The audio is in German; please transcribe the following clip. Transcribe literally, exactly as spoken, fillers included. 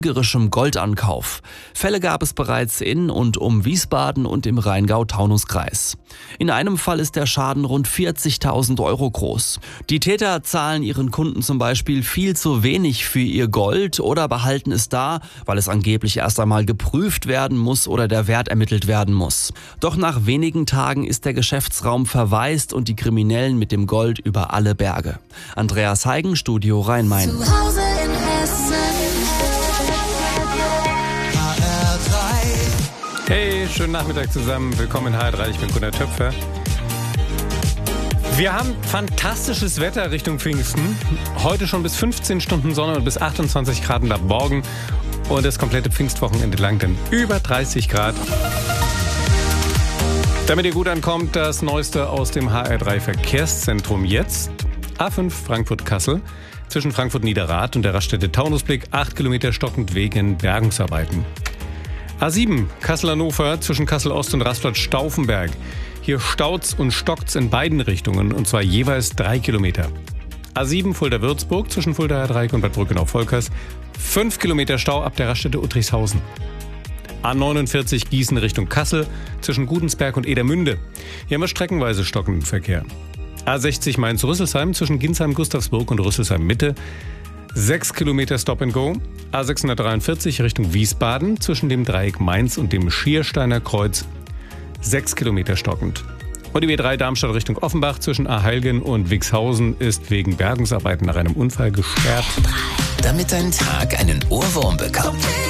betrügerischem Goldankauf. Fälle gab es bereits in und um Wiesbaden und im Rheingau-Taunus-Kreis. In einem Fall ist der Schaden rund vierzigtausend Euro groß. Die Täter zahlen ihren Kunden zum Beispiel viel zu wenig für ihr Gold oder behalten es da, weil es angeblich erst einmal geprüft werden muss oder der Wert ermittelt werden muss. Doch nach wenigen Tagen ist der Geschäftsraum verwaist und die Kriminellen mit dem Gold über alle Berge. Andreas Heigen, Studio Rhein-Main. Zu Hause in Hessen. Hey, schönen Nachmittag zusammen. Willkommen in H R drei. Ich bin Gunnar Töpfer. Wir haben fantastisches Wetter Richtung Pfingsten. Heute schon bis fünfzehn Stunden Sonne und bis achtundzwanzig Grad ab morgen. Und das komplette Pfingstwochenende lang dann über dreißig Grad. Damit ihr gut ankommt, das Neueste aus dem H R drei Verkehrszentrum jetzt. A fünf Frankfurt-Kassel. Zwischen Frankfurt-Niederrad und der Raststätte Taunusblick acht Kilometer stockend wegen Bergungsarbeiten. A sieben Kassel-Hannover zwischen Kassel-Ost und Rastplatz Stauffenberg. Hier staut's und stockt's in beiden Richtungen und zwar jeweils drei Kilometer. A sieben Fulda-Würzburg zwischen Fuldaer Dreieck und Bad Brückenau-Volkers. fünf Kilometer Stau ab der Raststätte Uttrichshausen. A neunundvierzig Gießen Richtung Kassel zwischen Gudensberg und Edermünde. Hier haben wir streckenweise stockenden Verkehr. A sechzig Mainz-Rüsselsheim zwischen Ginsheim-Gustavsburg und Rüsselsheim-Mitte. sechs Kilometer Stop and Go. A sechshundertdreiundvierzig Richtung Wiesbaden zwischen dem Dreieck Mainz und dem Schiersteiner Kreuz. sechs Kilometer stockend. Und die B drei Darmstadt Richtung Offenbach zwischen Aheilgen und Wixhausen ist wegen Bergungsarbeiten nach einem Unfall gesperrt. Damit dein Tag einen Ohrwurm bekommt.